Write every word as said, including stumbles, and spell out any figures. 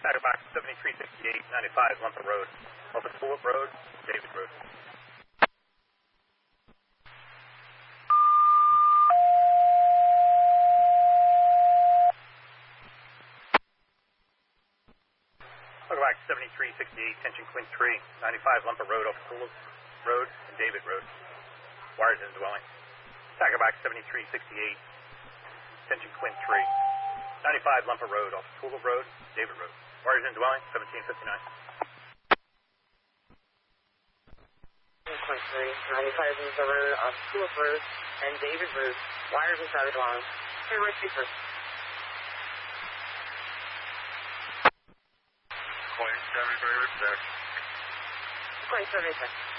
Tiger Box seventy-three sixty-eight ninety-five Lumpa Road. Open Tulip Road, David Road. Tiger Box seventy-three sixty-eight Tension Quint three ninety-five Lumpa Road, Open Tulip Road, and David Road. Wires in dwelling. Tiger Box seventy-three sixty-eight Tension Quint three ninety-five Lumpa Road, off Tulip Road, David Road. Wires in dwelling, seventeen fifty-nine. Quint three ninety-five Lumpa Road, off Tulip Road, and David Road. Wires inside the dwelling. Hey, right speaker. Quint seventy-three, respect. Quint seventy-three.